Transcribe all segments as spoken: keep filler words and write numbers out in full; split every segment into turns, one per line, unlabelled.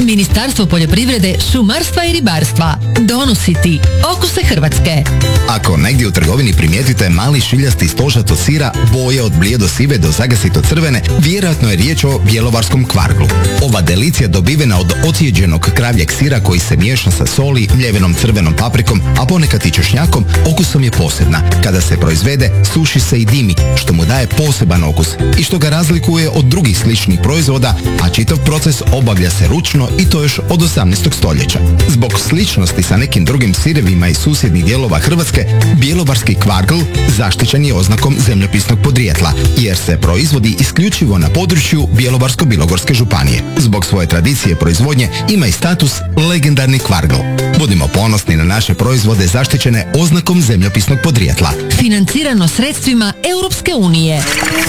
Ministarstvo poljoprivrede, šumarstva i ribarstva donosi ti okuse Hrvatske.
Ako negdje u trgovini primijetite mali šiljasti stožac od sira boje od blijedo sive do zagasito crvene, vjerojatno je riječ o bjelovarskom kvarglu. Ova delicija dobivena od ocijeđenog kravljeg sira koji se miješa sa soli, mljevenom crvenom paprikom, a ponekad i češnjakom, okusom je posebna. Kada se proizvede, suši se i dimi, što mu daje poseban okus i što ga razlikuje od drugih sličnih proizvoda, a čitav proces obavlja se ručno i to još od osamnaestog stoljeća. Zbog sličnosti sa nekim drugim sirevima iz susjednih dijelova Hrvatske, bjelovarski kvargl zaštićen je oznakom zemljopisnog podrijetla, jer se proizvodi isključivo na području Bjelovarsko-bilogorske županije. Zbog svoje tradicije proizvodnje ima i status legendarni kvargl. Budimo ponosni na naše proizvode zaštićene oznakom zemljopisnog podrijetla.
Financirano sredstvima Europske unije.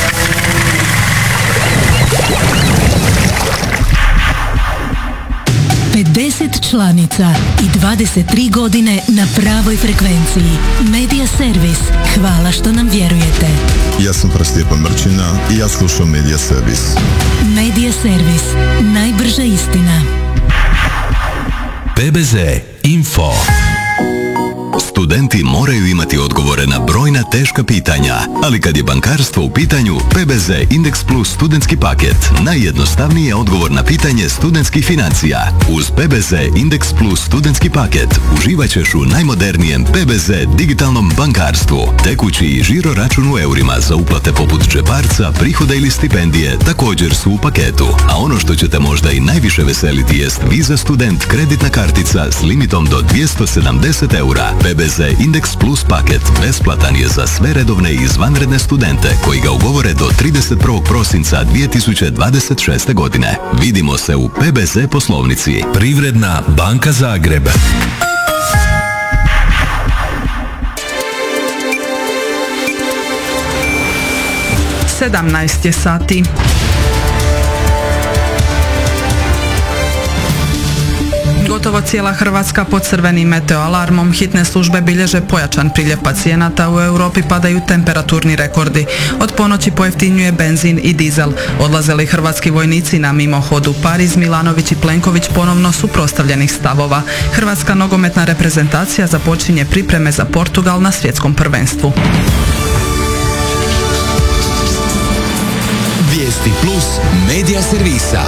pedeset članica i dvadeset tri godine na pravoj frekvenciji. Media Servis. Hvala što nam vjerujete.
Ja sam Stjepan Mrčina i ja slušam Media Servis.
Media Servis. Najbrža istina.
P B Z Info. Studenti moraju imati odgovore na brojna teška pitanja, ali kad je bankarstvo u pitanju, P B Z Index Plus studentski paket najjednostavniji je odgovor na pitanje studentskih financija. Uz P B Z Index Plus studentski paket uživat ćeš u najmodernijem P B Z digitalnom bankarstvu. Tekući i žiro račun u eurima za uplate poput džeparca, prihoda ili stipendije također su u paketu. A ono što će te možda i najviše veseliti jest Visa Student kreditna kartica s limitom do dvjesto sedamdeset eura. P B Z Index Plus paket besplatan je za sve redovne i izvanredne studente koji ga ugovore do trideset prvog prosinca dvije tisuće dvadeset šeste. godine. Vidimo se u P B Z poslovnici.
Privredna banka Zagreb.
sedamnaest je sati. Gotovo cijela Hrvatska pod crvenim meteoalarmom. Hitne službe bilježe pojačan priljev pacijenata, u Europi padaju temperaturni rekordi. Od ponoći pojeftinjuje benzin i dizel. Odlazili hrvatski vojnici na mimohod u Pariz, Milanović i Plenković ponovno suprotstavljenih stavova. Hrvatska nogometna reprezentacija započinje pripreme za Portugal na svjetskom prvenstvu.
Vijesti Plus Media Servisa.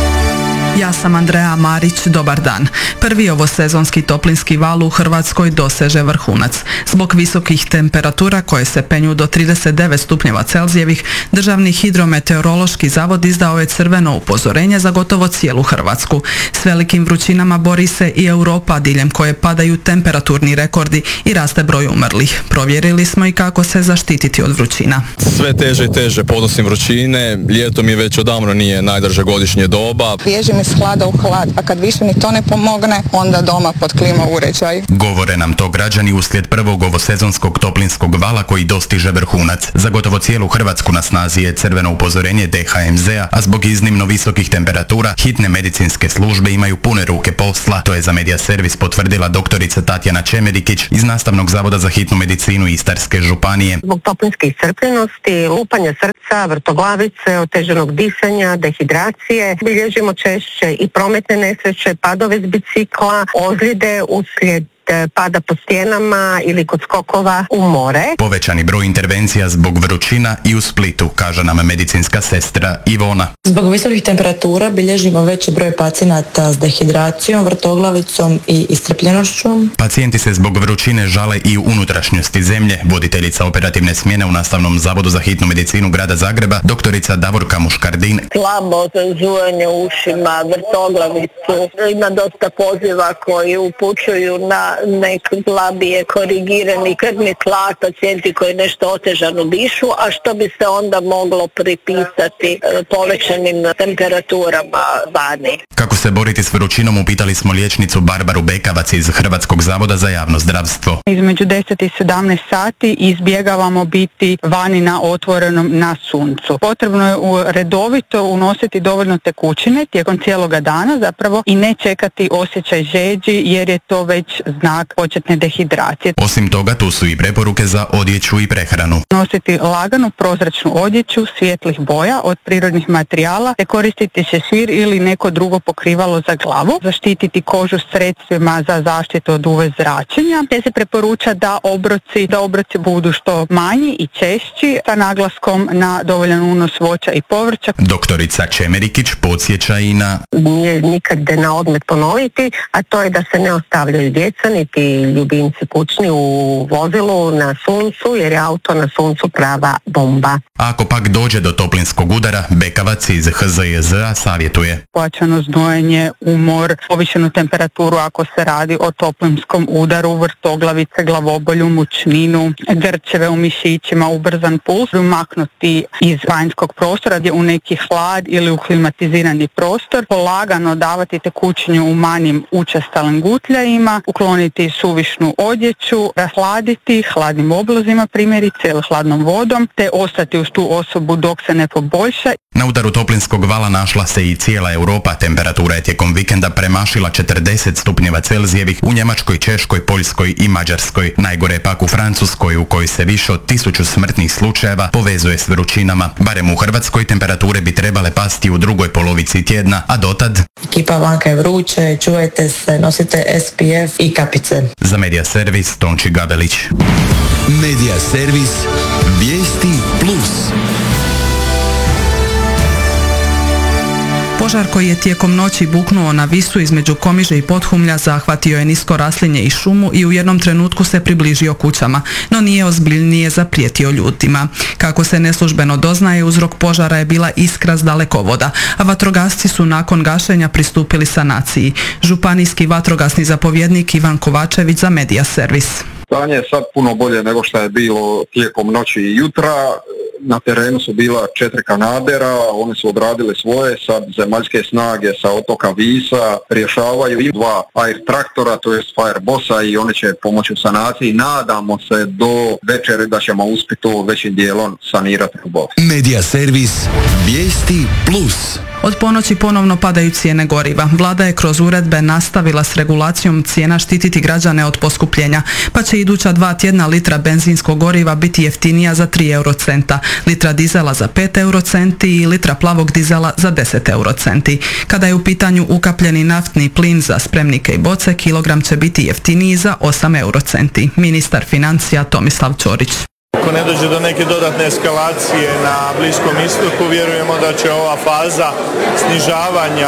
Ja sam Andreja Marić, dobar dan. Prvi ovosezonski toplinski val u Hrvatskoj doseže vrhunac. Zbog visokih temperatura koje se penju do trideset devet stupnjeva Celzijevih, Državni hidrometeorološki zavod izdao je crveno upozorenje za gotovo cijelu Hrvatsku. S velikim vrućinama bori se i Europa, diljem koje padaju temperaturni rekordi i raste broj umrlih. Provjerili smo i kako se zaštititi od vrućina.
Sve teže i teže podnosim vrućine, ljeto mi već odavno nije najdrža godišnje doba.
Bježim iz hlada u hlad, a kad više ni to ne pomogne, onda doma pod klima uređaj.
Govore nam to građani uslijed prvog ovosezonskog toplinskog vala koji dostiže vrhunac. Za gotovo cijelu Hrvatsku na snazi je crveno upozorenje D H M Z-a, a zbog iznimno visokih temperatura hitne medicinske službe imaju pune ruke posla. To je za Media Servis potvrdila doktorica Tatjana Čemerikić iz Nastavnog zavoda za hitnu medicinu Istarske županije.
Zbog toplinske iscrpljenosti, lupanja srca, vrtoglavice, otežanog disanja, dehidracije, bilježimo češće i prometne nesreće, padove s bicikla, ozljede uslijed pada po stijenama ili kod skokova u more.
Povećani broj intervencija zbog vrućina i u Splitu, kaže nam medicinska sestra Ivona.
Zbog visokih temperatura bilježimo veći broj pacijenata s dehidracijom, vrtoglavicom i iscrpljenošću.
Pacijenti se zbog vrućine žale i u unutrašnjosti zemlje. Voditeljica operativne smjene u Nastavnom zavodu za hitnu medicinu grada Zagreba, doktorica Davorka Muškardin.
Slabo, zujanje u ušima, vrtoglavicu. Ima dosta poziva koji upućuju na nek slabije korigirani krvni tlak, pacijenti koji nešto otežano dišu, a što bi se onda moglo pripisati povećanim temperaturama vani.
Kako se boriti s vrućinom, upitali smo liječnicu Barbaru Bekavac iz Hrvatskog zavoda za javno zdravstvo.
Između deset i sedamnaest sati izbjegavamo biti vani na otvorenom na suncu. Potrebno je redovito unositi dovoljno tekućine tijekom cijeloga dana zapravo i ne čekati osjećaj žeđi jer je to već znak znak početne dehidracije.
Osim toga, tu su i preporuke za odjeću i prehranu.
Nositi laganu prozračnu odjeću svjetlih boja od prirodnih materijala, te koristiti šešir ili neko drugo pokrivalo za glavu, zaštititi kožu sredstvima za zaštitu od U V zračenja, te se preporuča da obroci, da obroci budu što manji i češći, sa naglaskom na dovoljan unos voća i povrća.
Doktorica Čemerikić podsjeća i na...
Nije nikad na odmet ponoviti, a to je da se ne ostavljaju djeca niti ljubimci kućni u vozilu na suncu, jer je auto na suncu prava bomba.
Ako pak dođe do toplinskog udara, Bekavac iz H Z J Z-a savjetuje.
Pojačano znojenje, umor, povišenu temperaturu ako se radi o toplinskom udaru, vrtoglavice, glavobolju, mučninu, grčeve u mišićima, ubrzan puls, maknuti iz vanjskog prostora gdje u neki hlad ili u klimatizirani prostor, polagano davati tekućinju u manjim učestalim gutljajima, ukloniti suvišnu odjeću, rahladiti hladnim oblozima primjerice ili hladnom vodom, te ostati uz tu osobu dok se ne poboljša.
Na udaru toplinskog vala našla se i cijela Europa. Temperatura je tijekom vikenda premašila četrdeset stupnjeva Celzijevih u Njemačkoj, Češkoj, Poljskoj i Mađarskoj. Najgore pak u Francuskoj, u kojoj se više od tisuću smrtnih slučajeva povezuje s vrućinama. Barem u Hrvatskoj temperature bi trebale pasti u drugoj polovici tjedna, a dotad...
Ekipa vanka je vruće, čuvajte se, nosite S P F i kapice.
Za Medija Servis, Tonči Gabelić.
Medija Servis, vijesti plus.
Požar koji je tijekom noći buknuo na Visu između Komiže i Pothumlja zahvatio je nisko raslinje i šumu i u jednom trenutku se približio kućama, no nije ozbiljnije zaprijetio ljudima. Kako se neslužbeno doznaje, uzrok požara je bila iskra s dalekovoda, a vatrogasci su nakon gašenja pristupili sanaciji. Županijski vatrogasni zapovjednik Ivan Kovačević za Medija Servis.
Stanje je sad puno bolje nego što je bilo tijekom noći i jutra. Na terenu su bila četiri kanadera, oni su odradili svoje, sad zemaljske snage sa otoka Visa rješavaju i dva air traktora, to je Firebossa, i oni će pomoći u sanaciji. Nadamo se do večeri da ćemo uspjeti to većim dijelom sanirati ljubav.
Medija Servis, vijesti plus.
Od ponoći ponovno padaju cijene goriva. Vlada je kroz uredbe nastavila s regulacijom cijena štititi građane od poskupljenja, pa će iduća dva tjedna litra benzinskog goriva biti jeftinija za tri eurocenta, litra dizela za pet eurocenti i litra plavog dizela za deset eurocenti. Kada je u pitanju ukapljeni naftni plin za spremnike i boce, kilogram će biti jeftiniji za osam eurocenti. Ministar financija Tomislav Ćorić.
Ako ne dođe do neke dodatne eskalacije na Bliskom istoku, vjerujemo da će ova faza snižavanja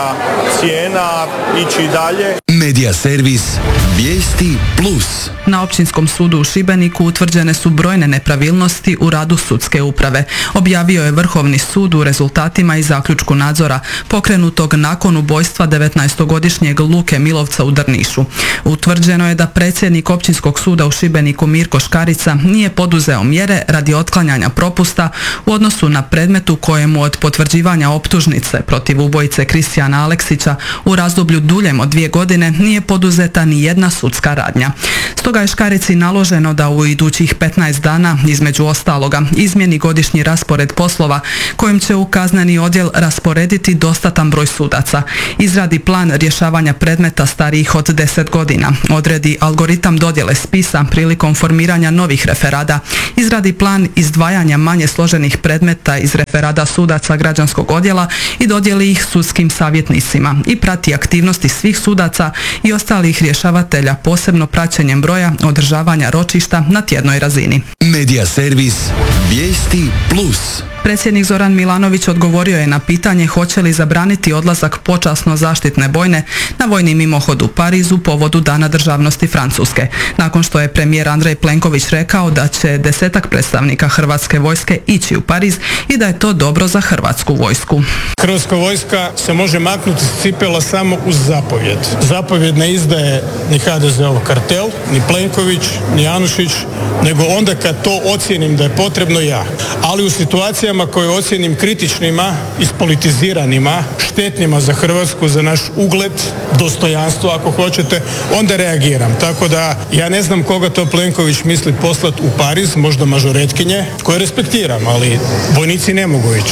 cijena ići dalje.
Medija Servis, vijesti plus.
Na Općinskom sudu u Šibeniku utvrđene su brojne nepravilnosti u radu sudske uprave. Objavio je Vrhovni sud u rezultatima i zaključku nadzora pokrenutog nakon ubojstva devetnaestogodišnjeg Luke Milovca u Drnišu. Utvrđeno je da predsjednik Općinskog suda u Šibeniku Mirko Škarica nije poduzeo mjere radi otklanjanja propusta u odnosu na predmetu kojemu od potvrđivanja optužnice protiv ubojice Kristijana Aleksića u razdoblju duljem od dvije godine nije poduzeta ni jedna sudska radnja. Stoga je Škarici naloženo da u idućih petnaest dana, između ostaloga, izmjeni godišnji raspored poslova kojim će u kazneni odjel rasporediti dostatan broj sudaca, izradi plan rješavanja predmeta starijih od deset godina, odredi algoritam dodjele spisa prilikom formiranja novih referada, izradi plan izdvajanja manje složenih predmeta iz referada sudaca građanskog odjela i dodjeli ih sudskim savjetnicima i prati aktivnosti svih sudaca i ostalih rješavatelja, posebno praćenjem broja održavanja ročišta na tjednoj razini.
Medija Servis, vijesti plus.
Predsjednik Zoran Milanović odgovorio je na pitanje hoće li zabraniti odlazak počasno zaštitne bojne na vojni mimohod u Parizu povodu Dana državnosti Francuske, nakon što je premijer Andrej Plenković rekao da će desetak predstavnika Hrvatske vojske ići u Pariz i da je to dobro za Hrvatsku vojsku.
Hrvatska vojska se može maknuti s cipela samo uz zapovjed. Zapovjed ne izdaje ni H D Z-ov kartel, ni Plenković, ni Anušić, nego onda kad to ocijenim da je potrebno ja. Ali u situacijama koje ocijenim kritičnima, ispolitiziranima, štetnima za Hrvatsku, za naš ugled, dostojanstvo ako hoćete, onda reagiram. Tako da ja ne znam koga to Plenković misli poslati u Pariz, možda mažoretkinje, koje respektiram, ali vojnici ne mogu ići.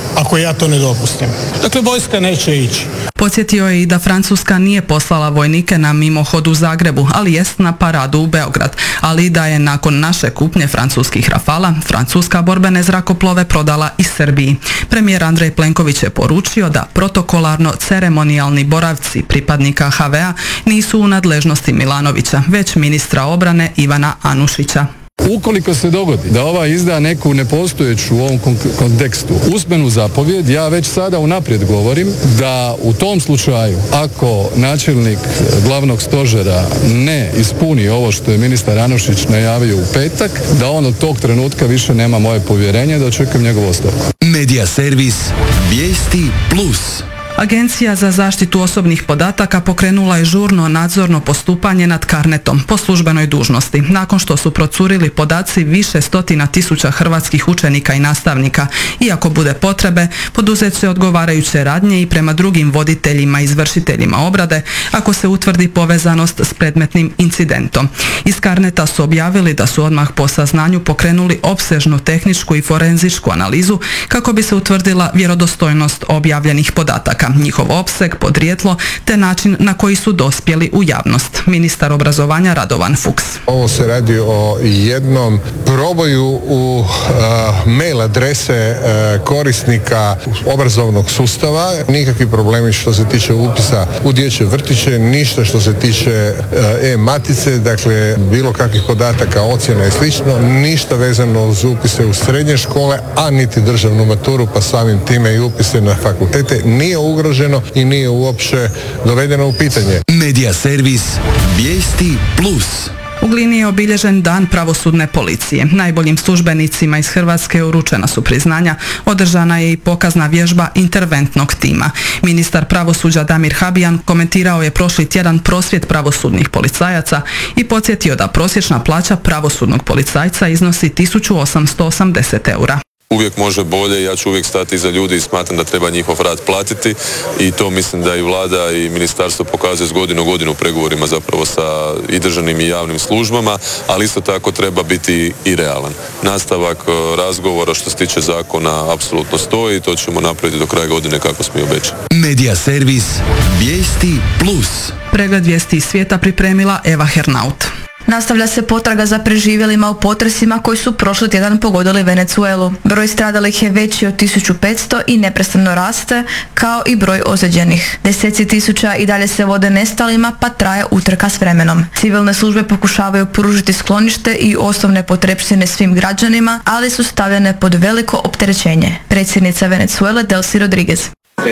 ako ja to ne dopustim. Dakle, vojska neće ići.
Podsjetio je i da Francuska nije poslala vojnike na mimohod u Zagrebu, ali jest na paradu u Beograd, ali i da je nakon naše kupnje francuskih Rafala, Francuska borbene zrakoplove prodala i Srbiji. Premijer Andrej Plenković je poručio da protokolarno ceremonijalni boravci pripadnika ha ve a nisu u nadležnosti Milanovića, već ministra obrane Ivana Anušića.
Ukoliko se dogodi da ova izda neku nepostojeću u ovom kontekstu usmenu zapovjed, ja već sada unaprijed govorim da u tom slučaju, ako načelnik glavnog stožera ne ispuni ovo što je ministar Anušić najavio u petak, da on od tog trenutka više nema moje povjerenje, da očekujem njegovu ostavku.
Medija servis Vijesti plus.
Agencija za zaštitu osobnih podataka pokrenula je žurno nadzorno postupanje nad Carnetom po službenoj dužnosti, nakon što su procurili podaci više stotina tisuća hrvatskih učenika i nastavnika. Iako bude potrebe, poduzet će odgovarajuće radnje i prema drugim voditeljima i izvršiteljima obrade, ako se utvrdi povezanost s predmetnim incidentom. Iz Carneta su objavili da su odmah po saznanju pokrenuli opsežnu tehničku i forenzičku analizu kako bi se utvrdila vjerodostojnost objavljenih podataka, njihov opseg, podrijetlo te način na koji su dospjeli u javnost. Ministar obrazovanja Radovan Fuchs.
Ovo se radi o jednom proboju u uh, mail adrese uh, korisnika obrazovnog sustava. Nikakvi problemi što se tiče upisa u dječje vrtiće, ništa što se tiče uh, e-matice, dakle bilo kakvih podataka, ocjena i slično, ništa vezano uz upise u srednje škole, a niti državnu maturu, pa samim time i upise na fakultete nije ugroženo i nije uopće dovedeno u pitanje.
Medija servis Vijesti plus.
U Glini je obilježen dan pravosudne policije. Najboljim službenicima iz Hrvatske uručena su priznanja, održana je i pokazna vježba interventnog tima. Ministar pravosuđa Damir Habijan komentirao je prošli tjedan prosvjed pravosudnih policajaca i podsjetio da prosječna plaća pravosudnog policajca iznosi tisuću osamsto osamdeset eura.
Uvijek može bolje, ja ću uvijek stati iza ljudi i smatram da treba njihov rad platiti i to mislim da i vlada i ministarstvo pokazuje s godinu u godinu u pregovorima zapravo sa i državnim i javnim službama, ali isto tako treba biti i realan. Nastavak razgovora što se tiče zakona apsolutno stoji i to ćemo napraviti do kraja godine kako smo i obećali.
Medija servis Vijesti plus.
Pregled vijesti iz svijeta pripremila Eva Hernaut.
Nastavlja se potraga za preživjelima u potresima koji su prošli tjedan pogodili Venezuelu. Broj stradalih je veći od tisuću petsto i neprestano raste, kao i broj ozlijeđenih. Deseci tisuća i dalje se vode nestalima, pa traje utrka s vremenom. Civilne službe pokušavaju pružiti sklonište i osnovne potrepštine svim građanima, ali su stavljene pod veliko opterećenje. Predsjednica Venezuele Delcy Rodriguez.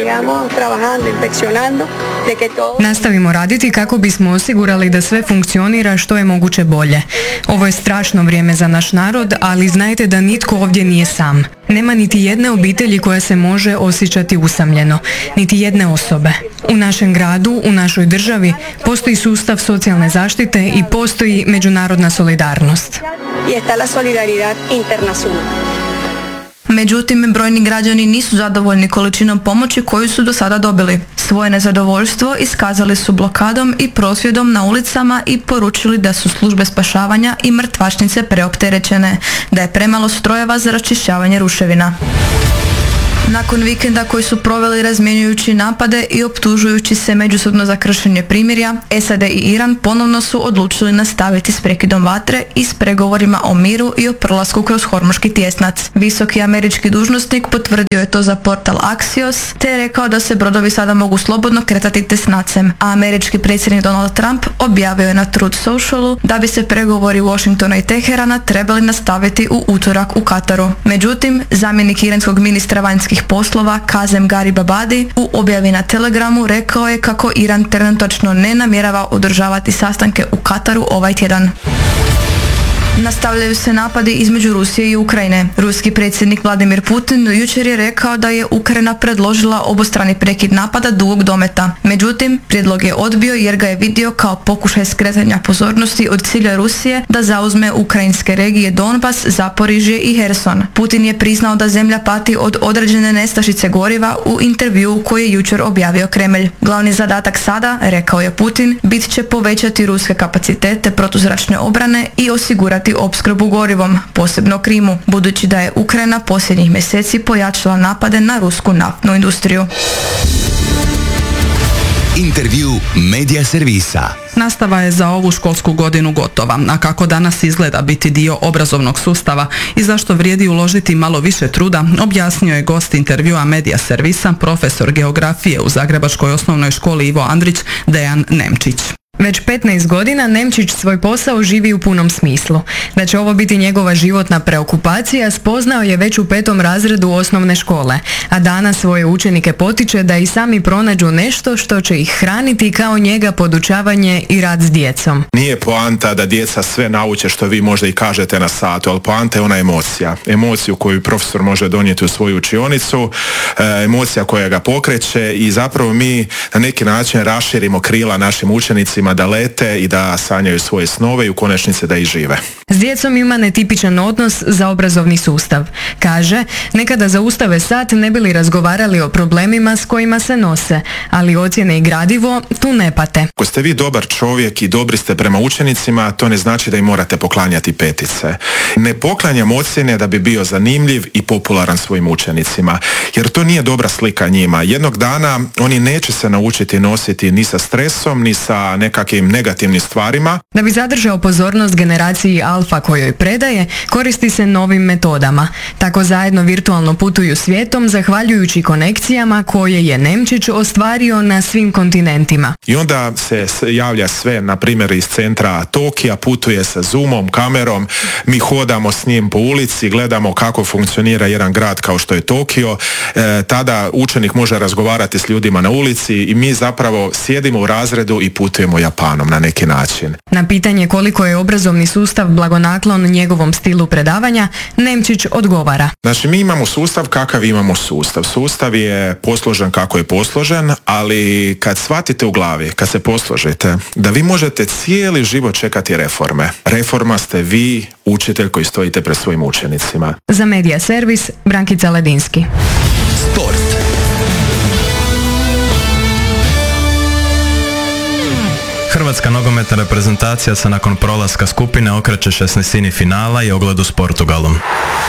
Nastavimo raditi kako bismo osigurali da sve funkcionira što je moguće bolje. Ovo je strašno vrijeme za naš narod, ali znajte da nitko ovdje nije sam. Nema niti jedne obitelji koja se može osjećati usamljeno, niti jedne osobe. U našem gradu, u našoj državi, postoji sustav socijalne zaštite i postoji međunarodna solidarnost.
Međutim, brojni građani nisu zadovoljni količinom pomoći koju su do sada dobili. Svoje nezadovoljstvo iskazali su blokadom i prosvjedom na ulicama i poručili da su službe spašavanja i mrtvačnice preopterećene, da je premalo strojeva za raščišćavanje ruševina. Nakon vikenda koji su proveli razmjenjujući napade i optužujući se međusobno za kršenje primirja, S A D i Iran ponovno su odlučili nastaviti s prekidom vatre i s pregovorima o miru i o prolasku kroz Hormuški tjesnac. Visoki američki dužnosnik potvrdio je to za portal Axios, te je rekao da se brodovi sada mogu slobodno kretati tesnacem, a američki predsjednik Donald Trump objavio je na Truth Socialu da bi se pregovori Washingtona i Teherana trebali nastaviti u utorak u Kataru. Međutim, zamjenik iranskog ministra vanjskih poslova Kazem Garibabadi u objavi na Telegramu rekao je kako Iran trenutačno ne namjerava održavati sastanke u Kataru ovaj tjedan. Nastavljaju se napadi između Rusije i Ukrajine. Ruski predsjednik Vladimir Putin jučer je rekao da je Ukrajina predložila obostrani prekid napada dugog dometa. Međutim, prijedlog je odbio jer ga je vidio kao pokušaj skretanja pozornosti od cilja Rusije da zauzme ukrajinske regije Donbas, Zaporižje i Herson. Putin je priznao da zemlja pati od određene nestašice goriva u intervjuu koji je jučer objavio Kremlj. Glavni zadatak sada, rekao je Putin, bit će povećati ruske kapacitete protuzračne obrane i osigurati osigurati opskrbu gorivom, posebno Krimu, budući da je Ukrajina posljednjih mjeseci pojačala napade na rusku naftnu industriju.
Intervju Medija servisa.
Nastava je za ovu školsku godinu gotova, a kako danas izgleda biti dio obrazovnog sustava i zašto vrijedi uložiti malo više truda, objasnio je gost intervjua Medija servisa, profesor geografije u Zagrebačkoj osnovnoj školi Ivo Andrić, Dejan Nemčić.
Već petnaest godina Nemčić svoj posao živi u punom smislu. Da će ovo biti njegova životna preokupacija spoznao je već u petom razredu osnovne škole, a danas svoje učenike potiče da i sami pronađu nešto što će ih hraniti kao njega podučavanje i rad s djecom.
Nije poanta da djeca sve nauče što vi možda i kažete na satu, ali poanta je ona emocija. Emociju koju profesor može donijeti u svoju učionicu, emocija koja ga pokreće i zapravo mi na neki način raširimo krila našim učenicima da lete i da sanjaju svoje snove i u konačnici da ih žive.
S djecom ima netipičan odnos za obrazovni sustav. Kaže, nekada zaustave sat ne bi li razgovarali o problemima s kojima se nose, ali ocjene i gradivo tu ne pate.
Ako ste vi dobar čovjek i dobri ste prema učenicima, to ne znači da im morate poklanjati petice. Ne poklanjam ocjene da bi bio zanimljiv i popularan svojim učenicima, jer to nije dobra slika njima. Jednog dana oni neće se naučiti nositi ni sa stresom, ni sa nekakvim negativnim stvarima.
Da bi zadržao pozornost generaciji alfa kojoj predaje, koristi se novim metodama. Tako zajedno virtualno putuju svijetom zahvaljujući konekcijama koje je Nemčić ostvario na svim kontinentima.
I onda se javlja sve, na primjer iz centra Tokija, putuje sa zoomom, kamerom, mi hodamo s njim po ulici, gledamo kako funkcionira jedan grad kao što je Tokio, e, tada učenik može razgovarati s ljudima na ulici i mi zapravo sjedimo u razredu i putujemo Japanom na neki način.
Na pitanje koliko je obrazovni sustav blagonaklon njegovom stilu predavanja, Nemčić odgovara.
Znači mi imamo sustav kakav imamo sustav. Sustav je posložen kako je posložen, ali kad shvatite u glavi, kad se posložite, da vi možete cijeli život čekati reforme. Reforma ste vi, učitelj koji stojite pred svojim učenicima.
Za Medija servis, Brankica Ledinski.
Sport.
Hrvatska nogometna reprezentacija se nakon prolaska skupine okreće šesnaestini finala i ogledu s Portugalom.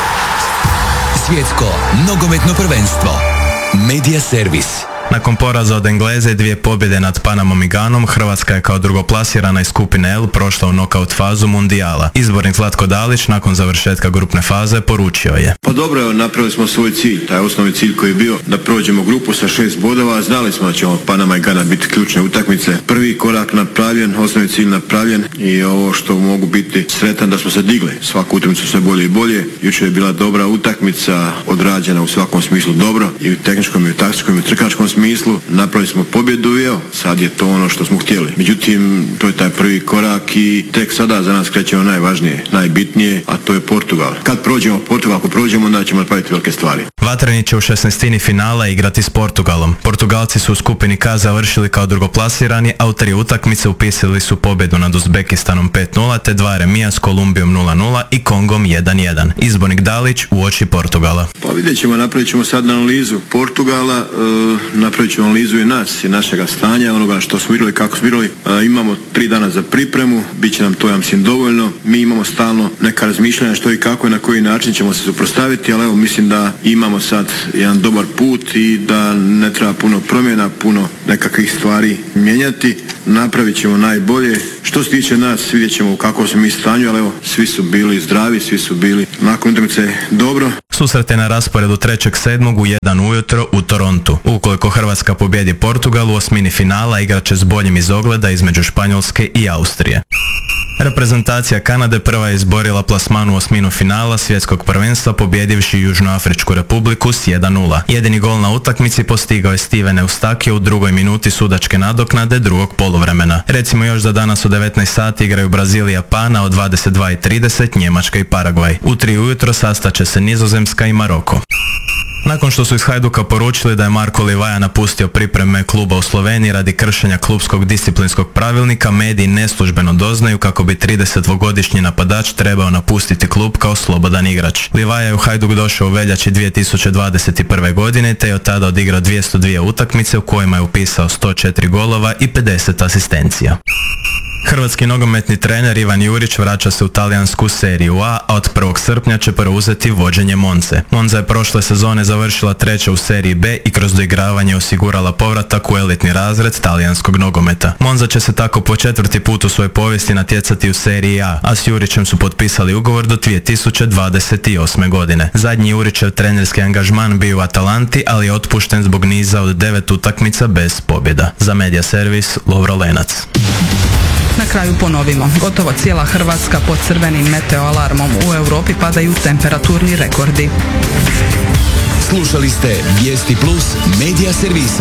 Svjetsko nogometno prvenstvo. Medija servis.
Nakon poraza od Engleze i dvije pobjede nad Panamom i Ganom, Hrvatska je kao drugoplasirana iz skupine L prošla u nokaut fazu mundijala. Izbornik Zlatko Dalić nakon završetka grupne faze poručio je:
Pa dobro, evo, napravili smo svoj cilj, taj osnovni cilj koji je bio da prođemo grupu sa šest bodova, znali smo da će Panama i Gana biti ključne utakmice. Prvi korak napravljen, osnovni cilj napravljen i ovo što mogu biti sretan da smo se digli. Svaku utakmicu sve bolje i bolje. Jučer je bila dobra utakmica, odrađena u svakom smislu dobro, i u tehničkom i u taktičkom i u trkačkom smislu. Napravili smo pobjedu i evo, sad je to ono što smo htjeli. Međutim, to je taj prvi korak i tek sada za nas krećemo najvažnije, najbitnije, a to je Portugal. Kad prođemo Portugal, ako prođemo, onda ćemo napraviti velike stvari.
Vatreni će u šesnaestini finala igrati s Portugalom. Portugalci su u skupini K završili kao drugoplasirani, a u tri utakmice upisali su pobjedu nad Uzbekistanom pet nula te dva remija s Kolumbijom nula nula i Kongom jedan jedan. Izbornik Dalić uoči Portugala.
Pa vidjet ćemo, napravit ćemo sad analizu Portugala, e, napravit ćemo analizu i nas i našega stanja, onoga što smo igrali, kako smo igrali. E, imamo tri dana za pripremu, bit će nam to, ja mislim, dovoljno. Mi imamo stalno neka razmišljanja što i kako i na koji način ćemo se suprotstaviti, ali evo, mislim da imamo sad jedan dobar put i da ne treba puno promjena, puno nekakvih stvari mijenjati. Napravit ćemo najbolje. Što se tiče nas, vidjet ćemo u kakvom smo mi stanju, ali evo, svi su bili zdravi, svi su bili nakon utakmice dobro.
Susret je na rasporedu trećeg sedmog u jedan ujutro u Torontu. Ukoliko Hrvatska pobjedi Portugal u osmini finala, igraće s boljim iz ogleda između Španjolske i Austrije. Reprezentacija Kanade prva je izborila plasman u osminu finala svjetskog prvenstva pobjedivši Južnoafričku republiku s jedan nula. Jedini gol na utakmici postigao je Steven Eustachio u drugoj minuti sudačke nadoknade drugog poluvremena. Recimo još da danas u devetnaest sati igraju Brazil i Japan, a od dvadeset dva i trideset Njemačka i Paragvaj. U tri ujutro sastaće se Nizozemska i Maroko. Nakon što su iz Hajduka poručili da je Marko Livaja napustio pripreme kluba u Sloveniji radi kršenja klubskog disciplinskog pravilnika, mediji neslužbeno doznaju kako bi tridesetdvogodišnji napadač trebao napustiti klub kao slobodan igrač. Livaja je u Hajduk došao u veljači dvije tisuće dvadeset prve. godine te je od tada odigrao dvjesto dvije utakmice u kojima je upisao sto četiri golova i pedeset asistencija. Hrvatski nogometni trener Ivan Jurić vraća se u talijansku seriju A, a od prvog srpnja će preuzeti vođenje Monze. Monza je prošle sezone završila treća u seriji B i kroz doigravanje osigurala povratak u elitni razred talijanskog nogometa. Monza će se tako po četvrti put u svojoj povijesti natjecati u seriji A, a s Jurićem su potpisali ugovor do dvije tisuće dvadeset osme. godine. Zadnji Jurićev trenerski angažman bio u Atalanti, ali je otpušten zbog niza od devet utakmica bez pobjeda. Za Media Servis, Lovro Lenac.
Na kraju ponovimo, gotovo cijela Hrvatska pod crvenim meteoalarmom, u Europi padaju temperaturni rekordi.
Slušali ste Vijesti Plus Media Servisa.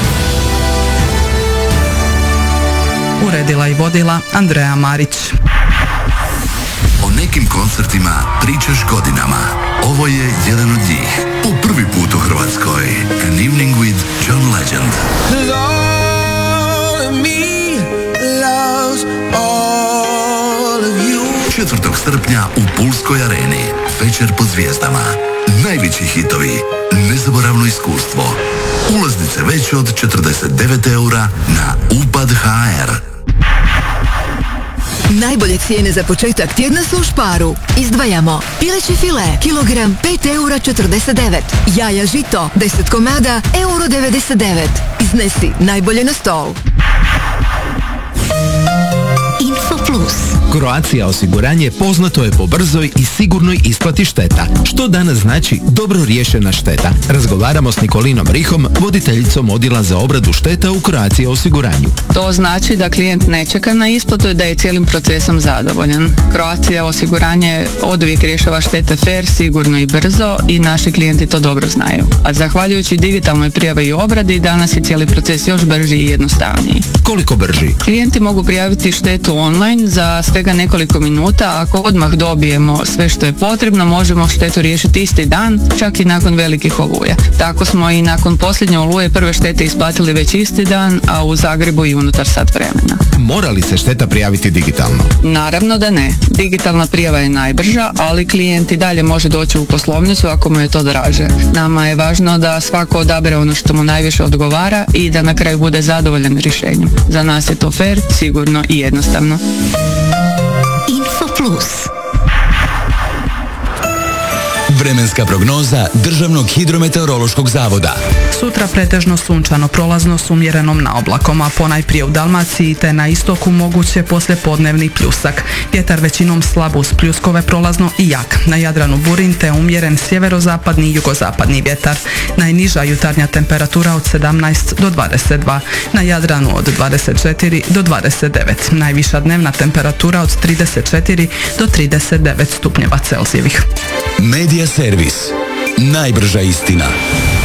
Uredila i vodila Andreja Marić.
O nekim koncertima pričaš godinama. Ovo je jedan od njih. Po prvi put u Hrvatskoj. An Evening with John Legend. četvrtog srpnja u Pulskoj areni. Večer pod zvijezdama. Najveći hitovi. Nezaboravno iskustvo. Ulaznice već od četrdeset devet eura na upad tačka ha er.
Najbolje cijene za početak tjedna su u Sparu. Izdvajamo pileće file, kilogram pet eura četrdeset devet. Jaja žito, deset komada, euro devedeset devet. Iznesi najbolje na stol. Info Plus.
Croatia osiguranje poznato je po brzoj i sigurnoj isplati šteta. Što danas znači dobro riješena šteta? Razgovaramo s Nikolinom Rihom, voditeljicom odjela za obradu šteta u Croatia osiguranju.
To znači da klijent ne čeka na isplatu i da je cijelim procesom zadovoljan. Croatia osiguranje oduvijek rješava štete fair, sigurno i brzo i naši klijenti to dobro znaju. A zahvaljujući digitalnoj prijavi i obradi danas je cijeli proces još brži i jednostavniji.
Koliko brži?
Klijenti mogu prijaviti štetu online za svega nekoliko minuta. Ako odmah dobijemo sve što je potrebno, možemo štetu riješiti isti dan, čak i nakon velikih oluja. Tako smo i nakon posljednje oluje prve štete isplatili već isti dan, a u Zagrebu i unutar sat vremena.
Mora li se šteta prijaviti digitalno?
Naravno da ne. Digitalna prijava je najbrža, ali klijent i dalje može doći u poslovnicu ako mu je to draže. Nama je važno da svako odabere ono što mu najviše odgovara i da na kraju bude zadovoljan rješenjem. Za nas je to fair, sigurno i jednostavno.
Info Plus.
Vremenska prognoza Državnog hidrometeorološkog zavoda.
Sutra pretežno sunčano, prolazno s umjerenom naoblakom, a ponajprije u Dalmaciji te na istoku moguće poslijepodnevni pljusak. Vjetar većinom slab uz pljuskove, prolazno i jak. Na Jadranu burin te umjeren sjeverozapadni i jugozapadni vjetar. Najniža jutarnja temperatura od sedamnaest do dvadeset dva. Na Jadranu od dvadeset četiri do dvadeset devet. Najviša dnevna temperatura od trideset četiri do trideset devet stupnjeva Celzijevih.
Media Servis. Najbrža istina.